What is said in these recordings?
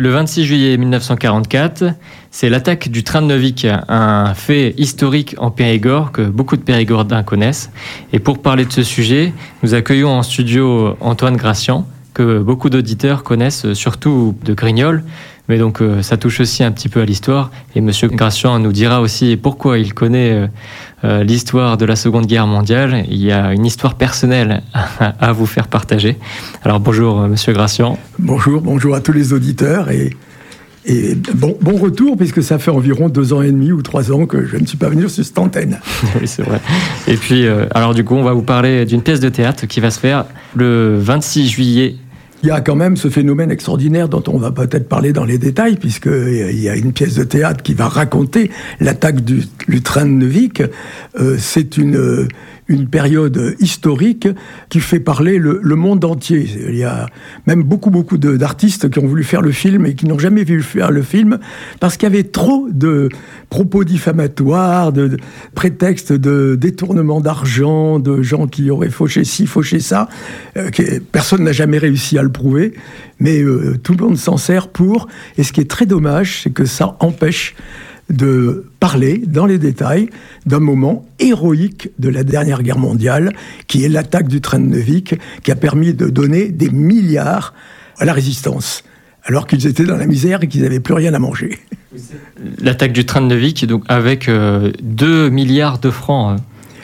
Le 26 juillet 1944, c'est l'attaque du train de Neuvic, un fait historique en Périgord que beaucoup de Périgordins connaissent. Et pour parler de ce sujet, nous accueillons en studio Antoine Gracian, que beaucoup d'auditeurs connaissent, surtout de Grignols. Mais donc ça touche aussi un petit peu à l'histoire. Et Monsieur Gracian nous dira aussi pourquoi il connaît l'histoire de la Seconde Guerre mondiale. Il y a une histoire personnelle à vous faire partager. Alors bonjour Monsieur Gracian. Bonjour à tous les auditeurs et bon retour, puisque ça fait environ 2 ans et demi ou 3 ans que je ne suis pas venu sur cette antenne. Oui, c'est vrai. Et puis, alors du coup, on va vous parler d'une pièce de théâtre qui va se faire le 26 juillet. Il y a quand même ce phénomène extraordinaire dont on va peut-être parler dans les détails, puisqu'il y a une pièce de théâtre qui va raconter l'attaque du train de Neuvic. C'est une période historique qui fait parler le monde entier. Il y a même beaucoup d'artistes qui ont voulu faire le film et qui n'ont jamais vu faire le film parce qu'il y avait trop de propos diffamatoires, de prétextes de détournement d'argent, de gens qui auraient fauché ci, fauché ça. Personne n'a jamais réussi à le prouver, mais tout le monde s'en sert pour. Et ce qui est très dommage, c'est que ça empêche de parler dans les détails d'un moment héroïque de la dernière guerre mondiale, qui est l'attaque du train de Neuvic, qui a permis de donner des milliards à la résistance, alors qu'ils étaient dans la misère et qu'ils n'avaient plus rien à manger. L'attaque du train de Neuvic, donc avec 2 milliards de francs.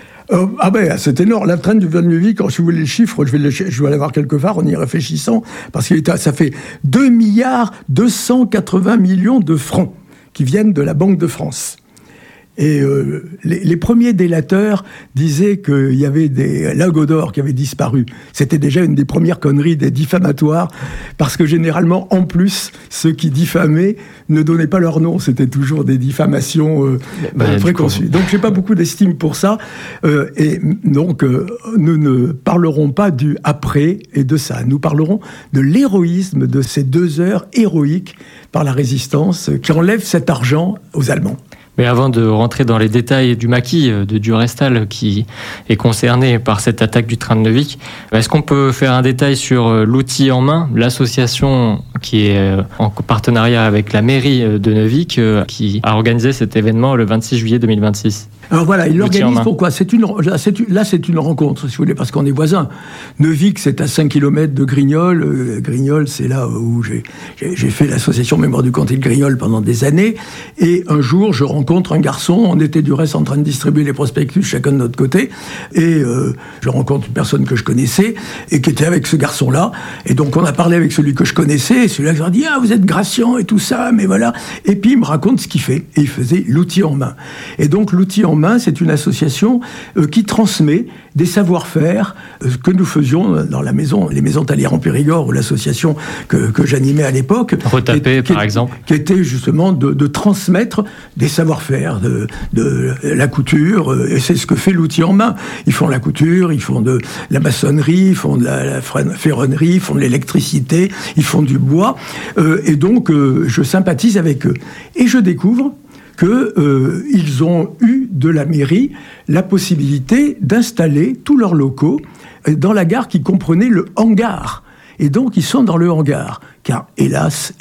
C'est énorme. La train du train de Neuvic, quand si vous voulez les chiffres, je vais aller voir quelque part en y réfléchissant, parce que ça fait 2 milliards 280 millions de francs qui viennent de la Banque de France. Et les premiers délateurs disaient qu'il y avait des lingots d'or qui avaient disparu. C'était déjà une des premières conneries, des diffamatoires, parce que généralement, en plus, ceux qui diffamaient ne donnaient pas leur nom. C'était toujours des diffamations préconçues. Donc, j'ai pas beaucoup d'estime pour ça. Et donc, nous ne parlerons pas du après et de ça. Nous parlerons de l'héroïsme de ces 2 heures héroïques par la résistance qui enlève cet argent aux Allemands. Mais avant de rentrer dans les détails du maquis de Durestal qui est concerné par cette attaque du train de Neuvic, est-ce qu'on peut faire un détail sur l'outil en main, l'association qui est en partenariat avec la mairie de Neuvic qui a organisé cet événement le 26 juillet 2026 ? Alors voilà, il l'organise pourquoi ? C'est une rencontre, si vous voulez, parce qu'on est voisins. Neuvic, c'est à 5 km de Grignols. Grignols, c'est là où j'ai fait l'association Mémoire du Comté de Grignols pendant des années. Et un jour, je rencontre un garçon. On était du reste en train de distribuer les prospectus, chacun de notre côté. Et je rencontre une personne que je connaissais et qui était avec ce garçon-là. Et donc, on a parlé avec celui que je connaissais. Et celui-là, je leur ai dit « Ah, vous êtes Gracian et tout ça, mais voilà. » Et puis, il me raconte ce qu'il fait. Et il faisait l'outil en main. Et donc, l'outil en main, c'est une association qui transmet des savoir-faire que nous faisions dans la maison, les maisons Talière en Périgord, ou l'association que j'animais à l'époque. Retapé, par exemple. Qui était justement de transmettre des savoir-faire, de la couture, et c'est ce que fait l'outil en main. Ils font la couture, ils font de la maçonnerie, ils font de la ferronnerie, ils font de l'électricité, ils font du bois, et donc je sympathise avec eux. Et je découvre qu'ils ont eu de la mairie la possibilité d'installer tous leurs locaux dans la gare qui comprenait le hangar. Et donc, ils sont dans le hangar. Car, hélas,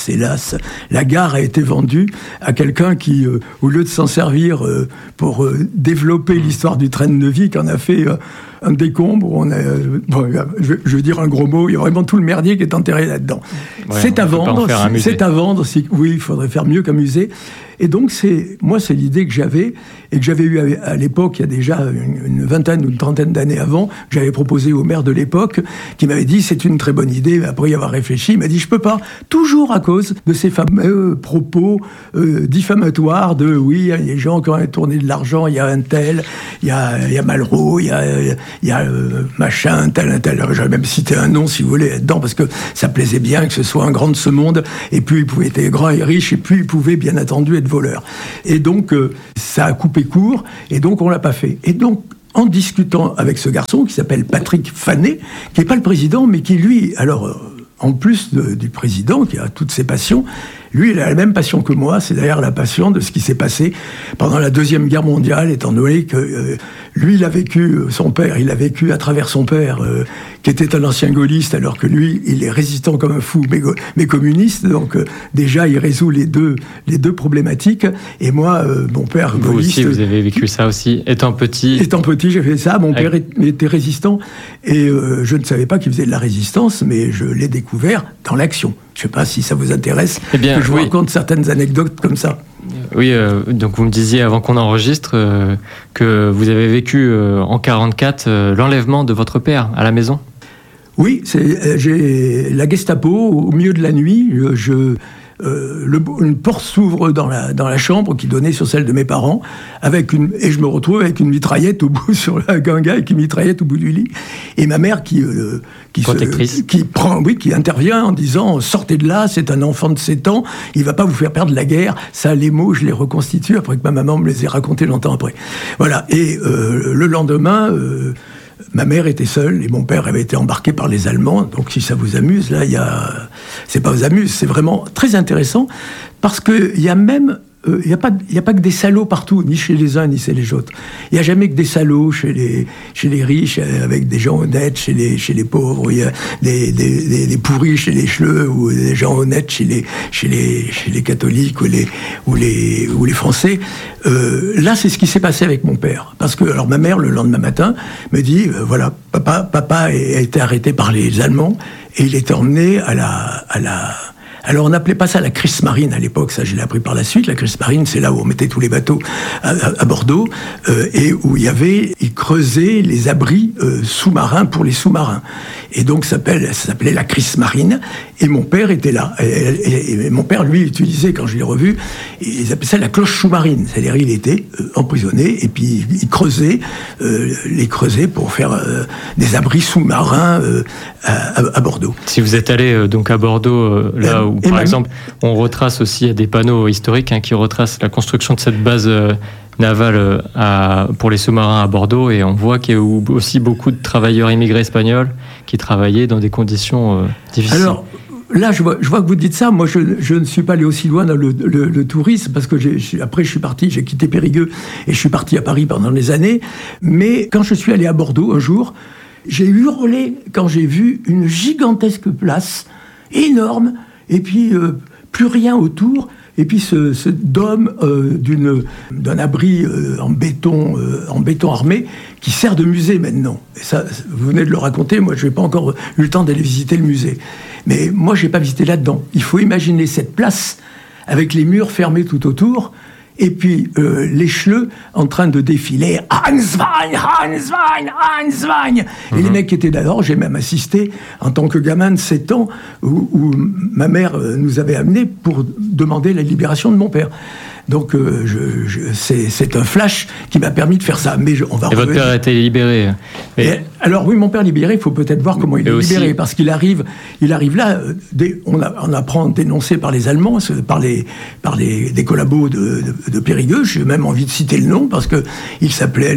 la gare a été vendue à quelqu'un qui, au lieu de s'en servir pour développer l'histoire du train de Neuvic, en a fait un décombre. Je veux dire un gros mot, il y a vraiment tout le merdier qui est enterré là-dedans. Ouais, c'est à vendre. Oui, il faudrait faire mieux qu'un musée. Et donc, c'est l'idée que j'avais, et que j'avais eue à l'époque, il y a déjà une vingtaine ou une trentaine d'années avant, que j'avais proposé au maire de l'époque, qui m'avait dit, c'est une très bonne idée. Après y avoir réfléchi, il m'a dit, je peux pas, toujours à cause de ces fameux propos diffamatoires de, oui, il y a des gens qui ont tourné de l'argent, il y a un tel, il y a Malraux, il y a machin, un tel. Alors, j'aurais même cité un nom, si vous voulez, là-dedans, parce que ça plaisait bien que ce soit un grand de ce monde, et plus il pouvait être grand et riche, et plus il pouvait, bien entendu, être voleur. Et donc, ça a coupé court, et donc on l'a pas fait. Et donc, en discutant avec ce garçon, qui s'appelle Patrick Fanet, qui n'est pas le président, mais qui, lui, alors, en plus du président, qui a toutes ses passions, Lui, il a la même passion que moi, c'est d'ailleurs la passion de ce qui s'est passé pendant la Deuxième Guerre mondiale, étant donné que lui, il a vécu, son père, il a vécu à travers son père, qui était un ancien gaulliste, alors que lui, il est résistant comme un fou, mais communiste, donc déjà, il résout les deux problématiques, et moi, mon père vous gaulliste... Vous aussi, vous avez vécu ça aussi, étant petit, j'ai fait ça, mon père était résistant, et je ne savais pas qu'il faisait de la résistance, mais je l'ai découvert dans l'action. Je ne sais pas si ça vous intéresse, que je vous raconte certaines anecdotes comme ça. Oui, donc vous me disiez avant qu'on enregistre que vous avez vécu en 1944 l'enlèvement de votre père à la maison. Oui, j'ai la Gestapo au milieu de la nuit. Une porte s'ouvre dans la chambre qui donnait sur celle de mes parents, et je me retrouve avec une mitraillette sur un gars avec une mitraillette au bout du lit, et ma mère qui intervient en disant sortez de là, c'est un enfant de 7 ans, il va pas vous faire perdre la guerre. Ça, les mots, je les reconstitue après que ma maman me les ait racontés longtemps après. Voilà. Et le lendemain. Ma mère était seule et mon père avait été embarqué par les Allemands. Donc si ça vous amuse, là, c'est pas vous amuse, c'est vraiment très intéressant parce que il y a même il n'y a pas que des salauds partout, ni chez les uns ni chez les autres. Il n'y a jamais que des salauds chez les riches, avec des gens honnêtes chez les pauvres. Il y a des pourris chez les chleux, ou des gens honnêtes chez les catholiques ou les Français. Là, c'est ce qui s'est passé avec mon père. Parce que, alors, ma mère, le lendemain matin, me dit, voilà, papa a été arrêté par les Allemands et il est emmené à la Alors, on n'appelait pas ça la Kriegsmarine à l'époque, ça je l'ai appris par la suite. La Kriegsmarine, c'est là où on mettait tous les bateaux à Bordeaux, et où ils creusaient les abris sous-marins pour les sous-marins. Et donc, ça s'appelait la Kriegsmarine, et mon père était là. Et mon père, lui, utilisait, quand je l'ai revu, ils appelaient ça la cloche sous-marine. C'est-à-dire, il était emprisonné, et puis il creusait pour faire des abris sous-marins à Bordeaux. Si vous êtes allé donc à Bordeaux, là où, par exemple, on retrace aussi des panneaux historiques qui retracent la construction de cette base navale pour les sous-marins à Bordeaux, et on voit qu'il y a aussi beaucoup de travailleurs immigrés espagnols qui travaillaient dans des conditions difficiles. Alors, là, je vois que vous dites ça. Moi, je ne suis pas allé aussi loin dans le tourisme, parce que après, je suis parti, j'ai quitté Périgueux, et je suis parti à Paris pendant des années. Mais quand je suis allé à Bordeaux un jour, j'ai hurlé quand j'ai vu une gigantesque place, énorme, et puis plus rien autour, et puis ce dôme d'un abri en béton armé qui sert de musée maintenant. Et ça, vous venez de le raconter, moi je n'ai pas encore eu le temps d'aller visiter le musée. Mais moi je n'ai pas visité là-dedans. Il faut imaginer cette place avec les murs fermés tout autour, et puis les chleux en train de défiler « Hans Wein, Hans Wein, Hans Wein !» Et les mecs qui étaient d'alors, j'ai même assisté en tant que gamin de 7 ans où ma mère nous avait amenés pour demander la libération de mon père. Donc c'est un flash qui m'a permis de faire ça. Mais votre père a été libéré. Alors oui, mon père libéré, il faut peut-être voir comment il est libéré, parce qu'il arrive là, on apprend dénoncé par les Allemands, par des collabos de Périgueux. J'ai même envie de citer le nom, parce que il s'appelait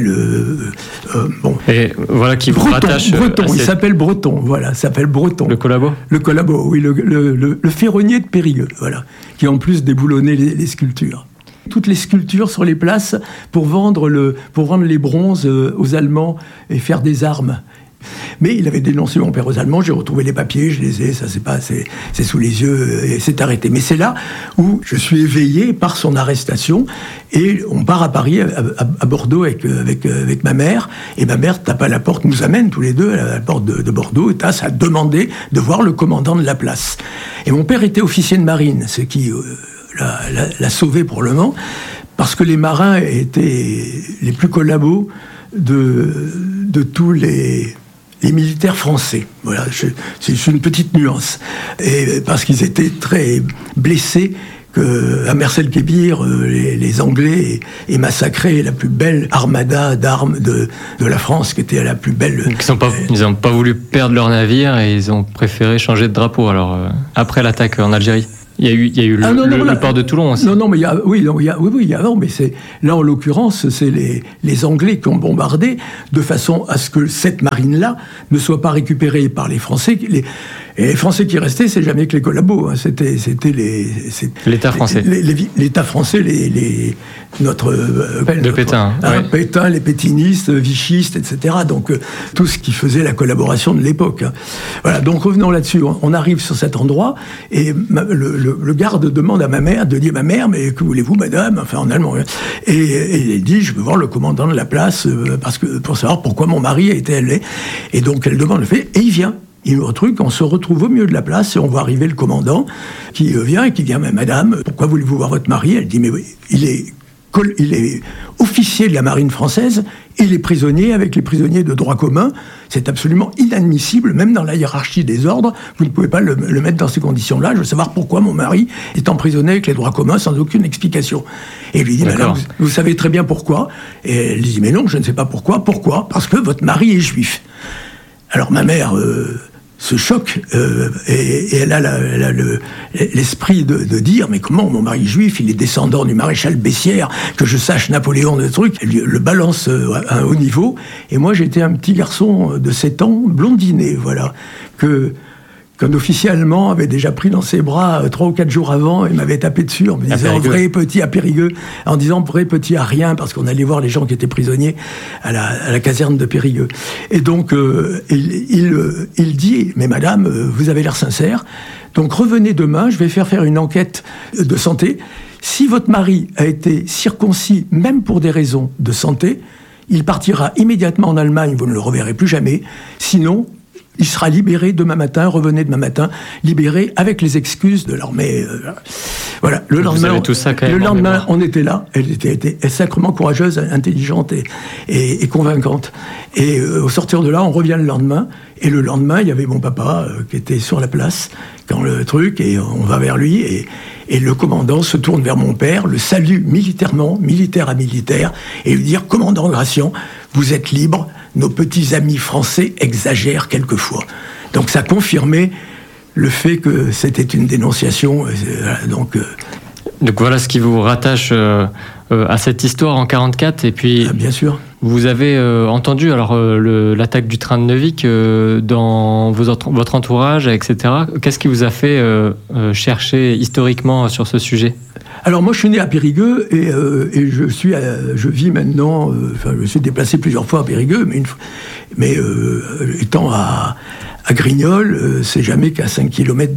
Et voilà qui vous rattache. Breton, il s'appelle Breton, voilà, s'appelle Breton. Le collabo. Le collabo, oui, le ferronnier de Périgueux, voilà, qui en plus déboulonnait les sculptures. Toutes les sculptures sur les places pour vendre les bronzes aux Allemands et faire des armes. Mais il avait dénoncé mon père aux Allemands, j'ai retrouvé les papiers, je les ai, ça c'est sous les yeux, et c'est arrêté. Mais c'est là où je suis éveillé par son arrestation, et on part à Paris, à Bordeaux avec ma mère, et ma mère tape à la porte, nous amène tous les deux à la porte de Bordeaux, et tasse à demander de voir le commandant de la place. Et mon père était officier de marine, ce qui l'a sauvé pour le moment, parce que les marins étaient les plus collabos de tous les militaires français. Voilà, c'est une petite nuance. Et parce qu'ils étaient très blessés qu'à Mercel-Kébir, les Anglais aient massacré la plus belle armada d'armes de la France, qui était la plus belle. Ils n'ont pas voulu perdre leur navire et ils ont préféré changer de drapeau. Alors, après l'attaque en Algérie. Il y a eu le port de Toulon aussi. Non, mais il y a mais c'est là en l'occurrence, c'est les Anglais qui ont bombardé de façon à ce que cette marine-là ne soit pas récupérée par les Français. Et les Français qui restaient, c'est jamais que les collabos. Hein. C'était l'État français. L'État français, notre Pétain. Ouais. Pétain, les pétinistes, vichistes, etc. Donc tout ce qui faisait la collaboration de l'époque. Hein. Voilà. Donc revenons là-dessus. On arrive sur cet endroit et le garde demande à ma mère de dire, ma mère, mais que voulez-vous, madame, enfin en allemand. Et elle dit, je veux voir le commandant de la place parce que pour savoir pourquoi mon mari a été élevé. Et donc elle demande le fait et il vient. Il me retrouve, on se retrouve au milieu de la place et on voit arriver le commandant qui vient et qui dit, mais madame, pourquoi voulez-vous voir votre mari? Elle dit, mais oui, il est officier de la marine française, il est prisonnier avec les prisonniers de droit commun. C'est absolument inadmissible, même dans la hiérarchie des ordres, vous ne pouvez pas le mettre dans ces conditions-là. Je veux savoir pourquoi mon mari est emprisonné avec les droits communs sans aucune explication. Et il lui dit, madame, vous savez très bien pourquoi. Et elle dit, mais non, je ne sais pas pourquoi. Pourquoi? Parce que votre mari est juif. Alors ma mère se choque et elle a l'esprit de dire, mais comment mon mari juif, il est descendant du maréchal Bessières, que je sache Napoléon de trucs, elle le balance à un haut niveau. Et moi j'étais un petit garçon de 7 ans, blondiné, voilà, qu'un officier allemand avait déjà pris dans ses bras 3 ou 4 jours avant et m'avait tapé dessus en me disant vrai petit à Périgueux, en disant vrai petit à rien, parce qu'on allait voir les gens qui étaient prisonniers à la caserne de Périgueux. Et donc il dit, mais madame, vous avez l'air sincère, donc revenez demain, je vais faire une enquête de santé. Si votre mari a été circoncis, même pour des raisons de santé, il partira immédiatement en Allemagne, vous ne le reverrez plus jamais, sinon il sera libéré demain matin, revenez demain matin, libéré avec les excuses de l'armée. Voilà. Le lendemain, on était là. Elle était sacrément courageuse, intelligente et convaincante. Et au sortir de là, on revient le lendemain. Et le lendemain, il y avait mon papa qui était sur la place, quand le truc, et on va vers lui. Et le commandant se tourne vers mon père, le salue militairement, militaire à militaire, et lui dit, commandant Gracian, vous êtes libre. Nos petits amis français exagèrent quelquefois. Donc ça confirmait le fait que c'était une dénonciation. Donc voilà ce qui vous rattache à cette histoire en 1944. Et puis, bien sûr. Vous avez entendu alors l'attaque du train de Neuvic dans votre entourage, etc. Qu'est-ce qui vous a fait chercher historiquement sur ce sujet ? Alors moi je suis né à Périgueux et je vis maintenant, je me suis déplacé plusieurs fois à Périgueux, mais étant à Grignols, c'est jamais qu'à 5 km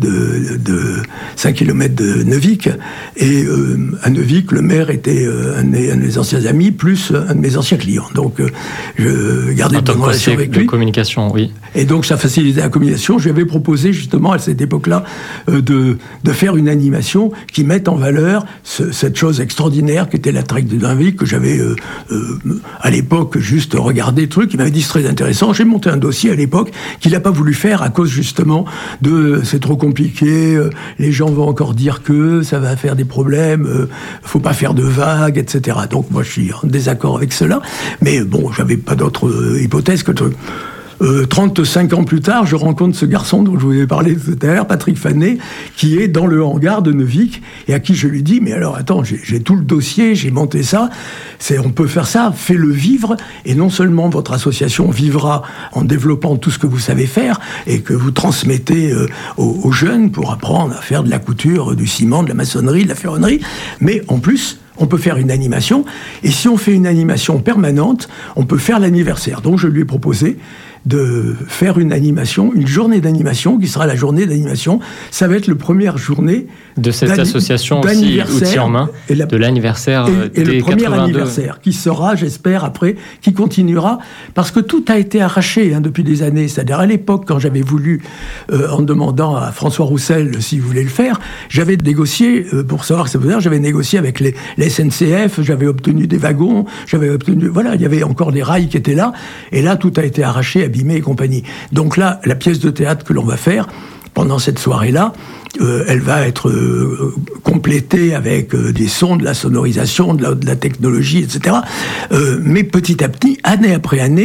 de Neuvic. Et à Neuvic, le maire était un de mes anciens amis, plus un de mes anciens clients. Donc je gardais une bonne relation avec lui. De communication, oui. Et donc ça facilitait la communication. Je lui avais proposé justement à cette époque-là de faire une animation qui mette en valeur cette chose extraordinaire qui était la traque de Neuvic, que j'avais à l'époque juste regardé, truc, qui m'avait dit très intéressant. J'ai monté un dossier à l'époque qu'il n'a pas voulu faire à cause justement de c'est trop compliqué, les gens vont encore dire que ça va faire des problèmes, faut pas faire de vagues, etc. Donc moi je suis en désaccord avec cela, mais bon, j'avais pas d'autre hypothèse que 35 ans plus tard, je rencontre ce garçon dont je vous ai parlé tout à l'heure, Patrick Fanet, qui est dans le hangar de Neuvic, et à qui je lui dis, mais alors attends, j'ai tout le dossier, j'ai monté ça, on peut faire ça, fais-le vivre, et non seulement votre association vivra en développant tout ce que vous savez faire, et que vous transmettez aux jeunes pour apprendre à faire de la couture, du ciment, de la maçonnerie, de la ferronnerie, mais en plus, on peut faire une animation, et si on fait une animation permanente, on peut faire l'anniversaire. Donc je lui ai proposé de faire une animation, une journée d'animation, qui sera la journée d'animation. Ça va être la première journée de cette association aussi, outils en main, de l'anniversaire et le premier 82. Anniversaire, qui sera, j'espère, après, qui continuera, parce que tout a été arraché depuis des années. C'est-à-dire, à l'époque, quand j'avais voulu, en demandant à François Roussel s'il voulait le faire, j'avais négocié, pour savoir ce que ça veut dire, j'avais négocié avec les SNCF, j'avais obtenu des wagons, voilà, il y avait encore des rails qui étaient là, et là, tout a été arraché, abîmé et compagnie. Donc là, la pièce de théâtre que l'on va faire, pendant cette soirée-là, elle va être complétée avec des sons, de la sonorisation, de la technologie, etc. Mais petit à petit, année après année,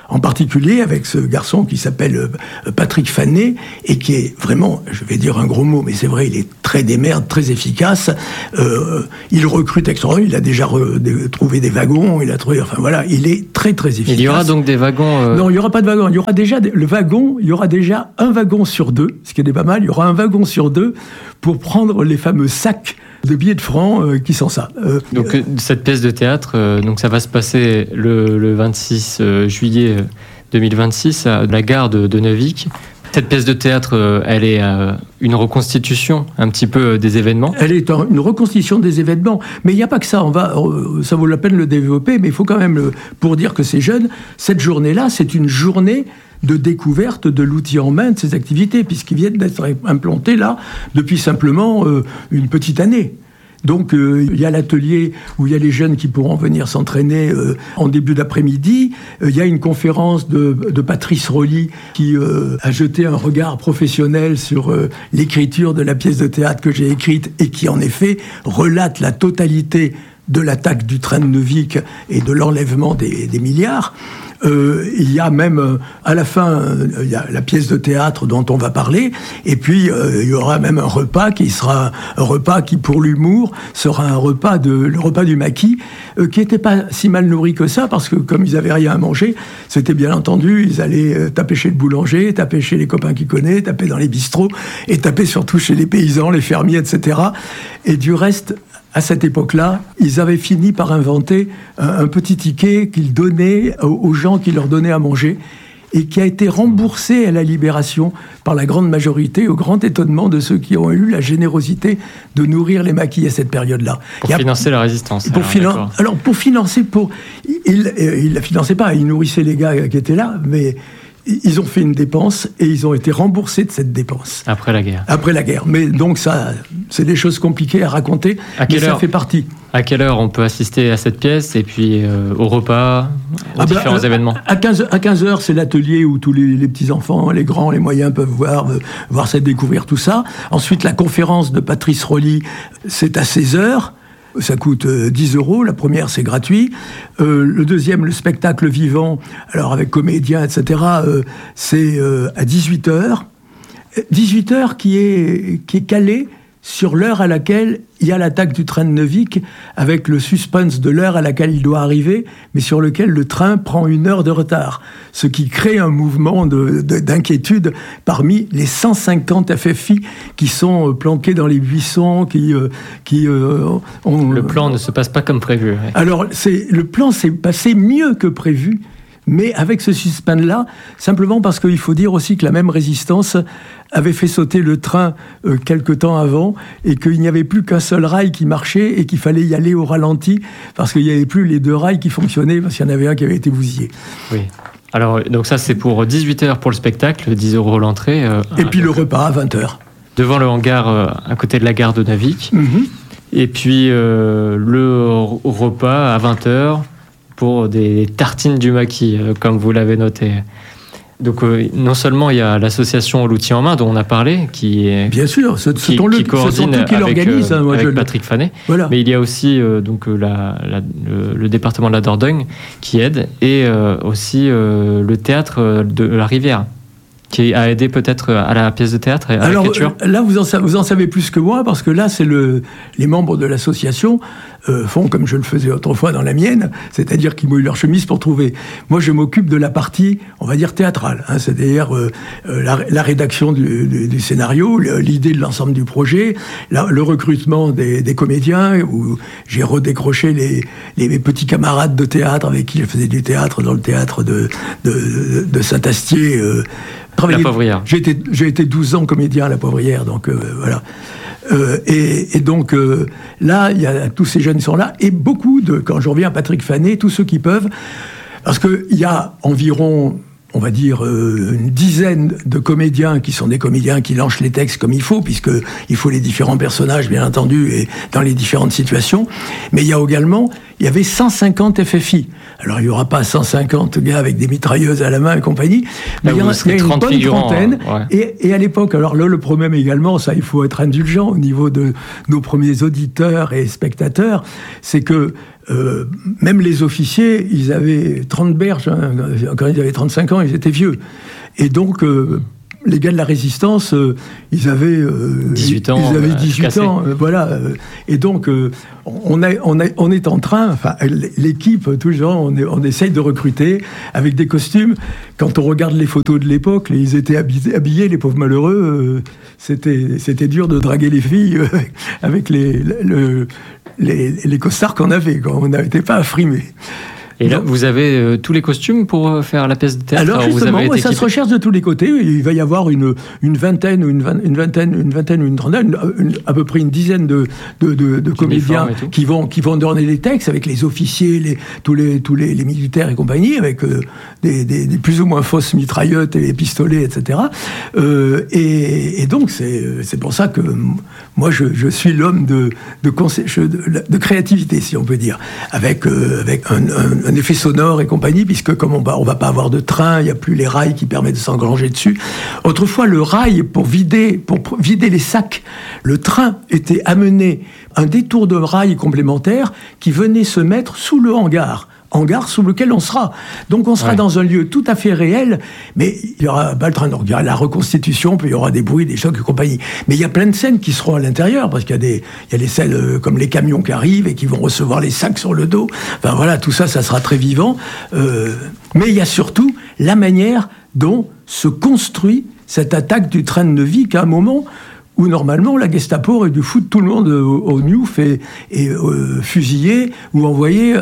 en particulier avec ce garçon qui s'appelle Patrick Fanet, et qui est vraiment, je vais dire un gros mot, mais c'est vrai, il est très démerde, très efficace. Il recrute extraordinairement, il a déjà trouvé des wagons, il a trouvé, enfin voilà, il est très très efficace. Il y aura donc des wagons Non, il n'y aura pas de wagons. Il y aura déjà il y aura déjà un wagon sur 2, ce qui est pas mal. Il y aura un wagon sur 2 pour prendre les fameux sacs de billets de francs qui sont ça. Donc cette pièce de théâtre, donc ça va se passer le 26 juillet 2026 à la gare de Neuvic. Cette pièce de théâtre, elle est une reconstitution un petit peu des événements. Elle est une reconstitution des événements, mais il n'y a pas que ça. Ça vaut la peine de le développer, mais il faut quand même, pour dire que c'est jeune, cette journée-là, c'est une journée de découverte de l'outil en main de ces activités, puisqu'ils viennent d'être implantés là depuis simplement une petite année. Donc il y a l'atelier où il y a les jeunes qui pourront venir s'entraîner en début d'après-midi. Il y a une conférence de Patrice Rolly qui a jeté un regard professionnel sur l'écriture de la pièce de théâtre que j'ai écrite et qui en effet relate la totalité de l'attaque du train de Neuvic et de l'enlèvement des milliards. Il y a même, à la fin, il y a la pièce de théâtre dont on va parler, et puis il y aura même un repas qui sera un repas qui, pour l'humour, sera le repas du maquis, qui n'était pas si mal nourri que ça, parce que comme ils n'avaient rien à manger, c'était bien entendu, ils allaient taper chez le boulanger, taper chez les copains qu'ils connaissent, taper dans les bistrots, et taper surtout chez les paysans, les fermiers, etc. Et du reste, à cette époque-là, ils avaient fini par inventer un petit ticket qu'ils donnaient aux gens qui leur donnaient à manger et qui a été remboursé à la Libération par la grande majorité, au grand étonnement de ceux qui ont eu la générosité de nourrir les maquis à cette période-là. Pour financer la résistance. Pour financer, il ne la finançait pas, il nourrissait les gars qui étaient là, mais ils ont fait une dépense et ils ont été remboursés de cette dépense. Après la guerre. Après la guerre. Mais donc ça, c'est des choses compliquées à raconter, mais ça fait partie. À quelle heure on peut assister à cette pièce et puis au repas, aux différents événements? À 15h, c'est l'atelier où tous les petits-enfants, les grands, les moyens peuvent voir ça, découvrir tout ça. Ensuite, la conférence de Patrice Rolly, c'est à 16h. Ça coûte 10 €. La première, c'est gratuit. Le deuxième, le spectacle vivant, alors avec comédiens, etc., c'est à 18h. 18h qui est calé sur l'heure à laquelle il y a l'attaque du train de Neuvic, avec le suspense de l'heure à laquelle il doit arriver, mais sur lequel le train prend 1 heure de retard. Ce qui crée un mouvement d'inquiétude parmi les 150 FFI qui sont planqués dans les buissons, Le plan ne se passe pas comme prévu. Ouais. Alors, le plan s'est passé mieux que prévu, mais avec ce suspense-là, simplement parce qu'il faut dire aussi que la même résistance avait fait sauter le train quelque temps avant, et qu'il n'y avait plus qu'un seul rail qui marchait et qu'il fallait y aller au ralenti, parce qu'il n'y avait plus les 2 rails qui fonctionnaient, parce qu'il y en avait un qui avait été bousillé. Oui. Alors, donc ça, c'est pour 18h pour le spectacle, 10 € l'entrée. Et puis le repas à 20h. Devant le hangar, à côté de la gare de Neuvic. Mm-hmm. Et puis le repas à 20h pour des tartines du maquis, comme vous l'avez noté. Donc non seulement il y a l'association L'Outil en main dont on a parlé, qui coordonne avec Patrick Fanet, voilà. Mais il y a aussi le département de la Dordogne qui aide, et aussi le théâtre de la Rivière, qui a aidé peut-être à la pièce de théâtre et à l'écriture. Là, vous en savez plus que moi, parce que là, c'est les membres de l'association font comme je le faisais autrefois dans la mienne, c'est-à-dire qu'ils mouillent leur chemise pour trouver. Moi, je m'occupe de la partie, on va dire, théâtrale, c'est-à-dire la rédaction du scénario, l'idée de l'ensemble du projet, le recrutement des comédiens, où j'ai redécroché les petits camarades de théâtre avec qui je faisais du théâtre dans le théâtre de Saint-Astier. La Poivrière. J'ai été 12 ans comédien à la Poivrière, donc voilà. Et donc là, il y a tous ces jeunes qui sont là, et beaucoup quand je reviens à Patrick Fanet, tous ceux qui peuvent, parce qu'il y a environ, on va dire, une dizaine de comédiens qui sont des comédiens qui lancent les textes comme il faut, puisqu'il faut les différents personnages, bien entendu, et dans les différentes situations. Mais il y a il y avait 150 FFI. Alors, il n'y aura pas 150 gars avec des mitrailleuses à la main et compagnie, mais il y a une bonne trentaine. Ouais. Et à l'époque, alors là, le problème également, ça, il faut être indulgent au niveau de nos premiers auditeurs et spectateurs, c'est que même les officiers, ils avaient 30 berges, hein, quand ils avaient 35 ans, ils étaient vieux. Et donc, les gars de la résistance, ils avaient 18 ans. Ils avaient 18 ans, voilà. Et donc, on est en train, enfin, l'équipe, toujours, on essaye de recruter avec des costumes. Quand on regarde les photos de l'époque, ils étaient habillés, les pauvres malheureux. C'était dur de draguer les filles avec les costards qu'on avait, quoi. On n'était pas affrimés. Et là, vous avez tous les costumes pour faire la pièce de théâtre? Alors justement, ça se recherche de tous les côtés. Il va y avoir une vingtaine ou une trentaine, à peu près une dizaine de comédiens qui vont donner les textes avec les officiers, tous les militaires et compagnie, avec des plus ou moins fausses mitraillettes et pistolets, etc. Et donc c'est pour ça que moi je suis l'homme de créativité, si on peut dire, avec un effet sonore et compagnie, puisque comme on va pas avoir de train, il n'y a plus les rails qui permettent de s'engranger dessus. Autrefois, le rail, pour vider les sacs, le train était amené un détour de rail complémentaire qui venait se mettre sous le hangar sous lequel on sera. Donc on sera dans un lieu tout à fait réel, mais il y aura pas le train. Donc il y aura la reconstitution, puis il y aura des bruits, des chocs et compagnie. Mais il y a plein de scènes qui seront à l'intérieur, parce qu'il y a des scènes comme les camions qui arrivent et qui vont recevoir les sacs sur le dos. Enfin voilà, tout ça sera très vivant. Mais il y a surtout la manière dont se construit cette attaque du train de Neuvic à un moment où normalement la Gestapo aurait dû foutre tout le monde au Newf et fusiller ou envoyer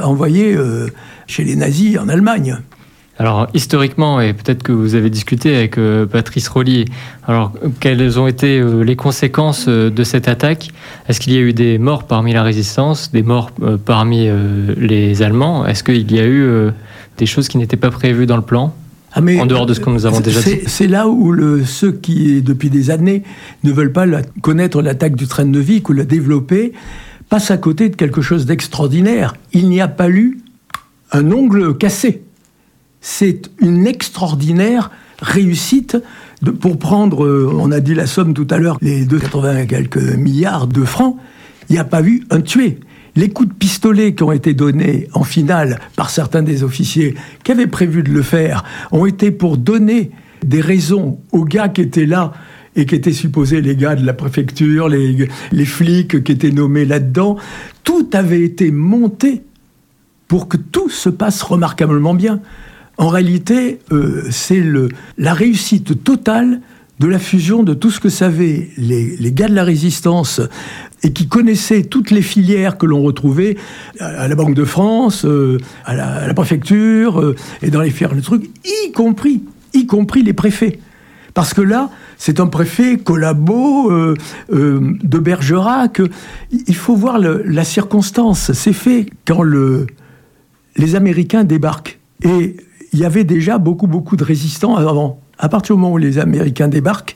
chez les nazis en Allemagne. Alors historiquement, et peut-être que vous avez discuté avec Patrice Rollier, alors quelles ont été les conséquences de cette attaque? Est-ce qu'il y a eu des morts parmi la résistance, des morts parmi les Allemands? Est-ce qu'il y a eu des choses qui n'étaient pas prévues dans le plan? En dehors de ce que nous avons déjà dit. C'est là où ceux qui, depuis des années, ne veulent pas connaître l'attaque du train de Neuvic ou la développer, passent à côté de quelque chose d'extraordinaire. Il n'y a pas eu un ongle cassé. C'est une extraordinaire réussite pour prendre, on a dit la somme tout à l'heure, les 280 et quelques milliards de francs, il n'y a pas eu un tué. Les coups de pistolet qui ont été donnés en finale par certains des officiers qui avaient prévu de le faire ont été pour donner des raisons aux gars qui étaient là et qui étaient supposés les gars de la préfecture, les flics qui étaient nommés là-dedans. Tout avait été monté pour que tout se passe remarquablement bien. En réalité, c'est la réussite totale de la fusion de tout ce que savaient les gars de la résistance et qui connaissaient toutes les filières que l'on retrouvait à la Banque de France, à la préfecture, et dans les filières de trucs, y compris les préfets. Parce que là, c'est un préfet Collabo, de Bergerac. Il faut voir la circonstance. C'est fait quand les Américains débarquent. Et il y avait déjà beaucoup de résistants avant. À partir du moment où les Américains débarquent,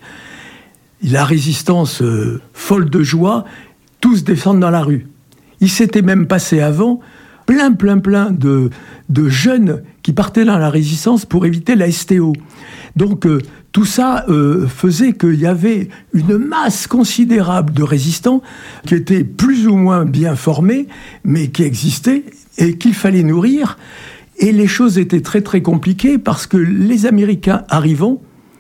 la résistance folle de joie, tous descendent dans la rue. Il s'était même passé avant plein de jeunes qui partaient dans la résistance pour éviter la STO. Donc tout ça faisait qu'il y avait une masse considérable de résistants qui étaient plus ou moins bien formés, mais qui existaient et qu'il fallait nourrir. Et les choses étaient très compliquées parce que les Américains arrivant,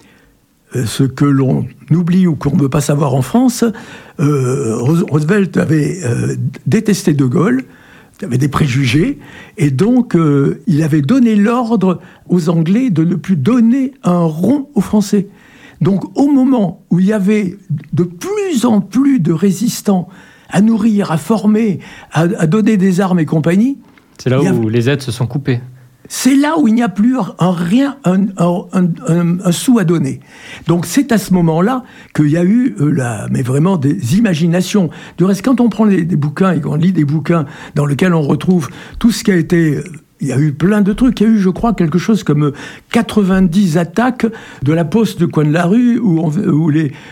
ce que l'on oublie ou qu'on ne veut pas savoir en France, Roosevelt avait détesté De Gaulle, il avait des préjugés, et donc il avait donné l'ordre aux Anglais de ne plus donner un rond aux Français. Donc au moment où il y avait de plus en plus de résistants à nourrir, à former, à donner des armes et compagnie, c'est là où les aides se sont coupées. C'est là où il n'y a plus un sou à donner. Donc c'est à ce moment-là qu'il y a eu mais vraiment des imaginations. Du reste, quand on prend des bouquins et qu'on lit des bouquins dans lesquels on retrouve tout ce qui a été Il y a eu plein de trucs. Il y a eu, je crois, quelque chose comme 90 attaques de la poste de coin de la rue où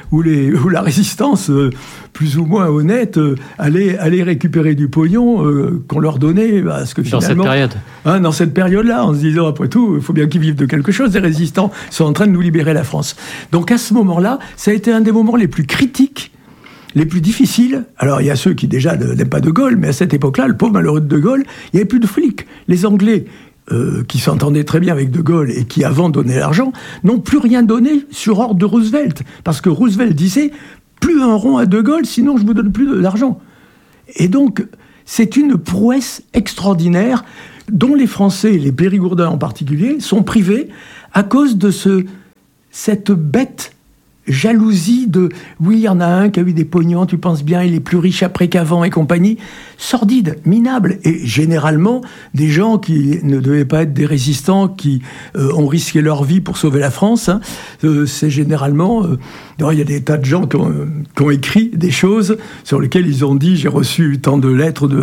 la résistance, plus ou moins honnête, allait récupérer du pognon qu'on leur donnait. Parce que finalement, dans cette période. Dans cette période-là, en se disant, après tout, il faut bien qu'ils vivent de quelque chose. Les résistants sont en train de nous libérer la France. Donc à ce moment-là, ça a été un des moments les plus critiques, les plus difficiles. Alors, il y a ceux qui déjà n'aiment pas De Gaulle, mais à cette époque-là, le pauvre malheureux de De Gaulle, il n'y avait plus de flics. Les Anglais, qui s'entendaient très bien avec De Gaulle et qui, avant, donnaient l'argent, n'ont plus rien donné sur ordre de Roosevelt. Parce que Roosevelt disait, plus un rond à De Gaulle, sinon je ne vous donne plus d'argent. Et donc, c'est une prouesse extraordinaire dont les Français, les Périgourdins en particulier, sont privés à cause de cette bête jalousie de « oui, il y en a un qui a eu des pognons, tu penses bien, il est plus riche après qu'avant et compagnie », sordide, minable, et généralement des gens qui ne devaient pas être des résistants, qui ont risqué leur vie pour sauver la France. C'est généralement... il y a des tas de gens qui ont écrit des choses sur lesquelles ils ont dit « j'ai reçu tant de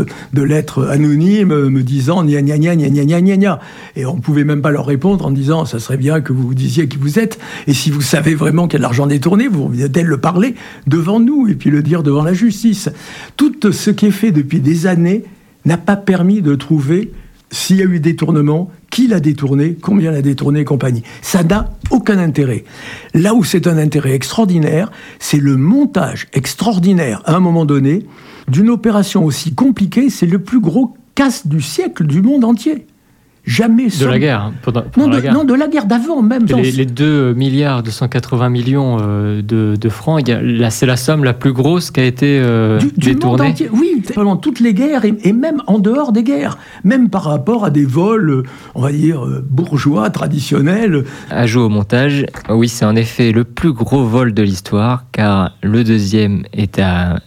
lettres anonymes me disant gna gna gna gna gna gna gna ». Et on ne pouvait même pas leur répondre en disant « ça serait bien que vous disiez qui vous êtes, et si vous savez vraiment qu'il y a de l'argent détourné, vous devez le parler devant nous et puis le dire devant la justice ». Tout ce qui est fait depuis des années n'a pas permis de trouver s'il y a eu détournement, qui l'a détourné, combien l'a détourné et compagnie. Ça n'a aucun intérêt. Là où c'est un intérêt extraordinaire, c'est le montage extraordinaire, à un moment donné, d'une opération aussi compliquée. C'est le plus gros casse du siècle du monde entier. Jamais de la guerre, la guerre. Non, de la guerre d'avant même. Les 2 milliards 280 millions de francs, c'est la somme la plus grosse qui a été détournée. Du monde entier. Oui, pendant toutes les guerres et même en dehors des guerres, même par rapport à des vols, on va dire, bourgeois, traditionnels. Ajout au montage, oui, c'est en effet le plus gros vol de l'histoire, car le deuxième est à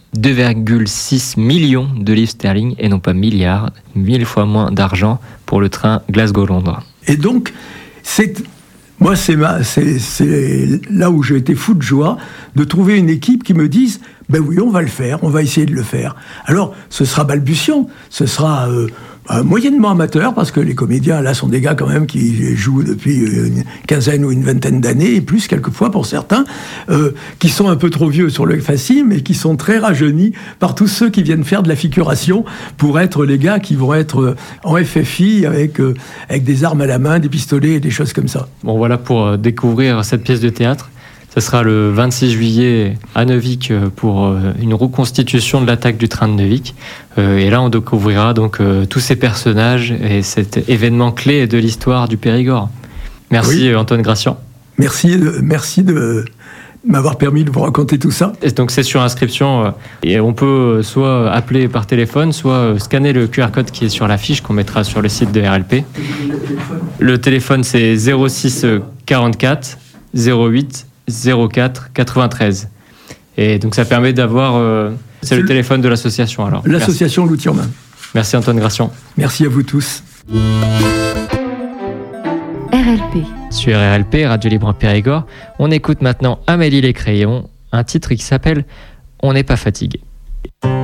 2,6 millions de livres sterling et non pas milliards, 1000 fois moins d'argent pour le train Glasgow-Londres. Et donc, c'est là où j'ai été fou de joie de trouver une équipe qui me dise « ben oui, on va le faire, on va essayer de le faire ». Alors, ce sera balbutiant, ce sera moyennement amateur, parce que les comédiens, là, sont des gars quand même qui jouent depuis une quinzaine ou une vingtaine d'années, et plus quelquefois pour certains, qui sont un peu trop vieux sur le fascisme, mais qui sont très rajeunis par tous ceux qui viennent faire de la figuration pour être les gars qui vont être en FFI avec des armes à la main, des pistolets et des choses comme ça. Bon, voilà pour découvrir cette pièce de théâtre. Ce sera le 26 juillet à Neuvic pour une reconstitution de l'attaque du train de Neuvic. Et là, on découvrira donc tous ces personnages et cet événement clé de l'histoire du Périgord. Merci, oui. Antoine Gracian. Merci de m'avoir permis de vous raconter tout ça. Et donc c'est sur inscription et on peut soit appeler par téléphone, soit scanner le QR code qui est sur l'affiche qu'on mettra sur le site de RLP. Le téléphone c'est 06 44 08 04 93. Et donc ça permet d'avoir... c'est le téléphone de l'association alors. L'association L'Outil en main. Merci Antoine Gracian. Merci à vous tous. RLP. Sur RLP, Radio Libre en Périgord, on écoute maintenant Amélie Les Crayons, un titre qui s'appelle « On n'est pas fatigué ».